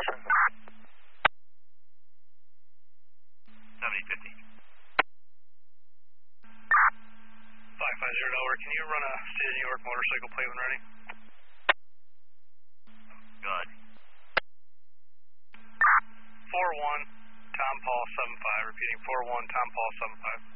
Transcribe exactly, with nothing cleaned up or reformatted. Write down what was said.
seventy fifty. five five zero Delaware, can you run a State of New York motorcycle plate when ready? Good. four one, Tom Paul seven five, repeating four one, Tom Paul seven five.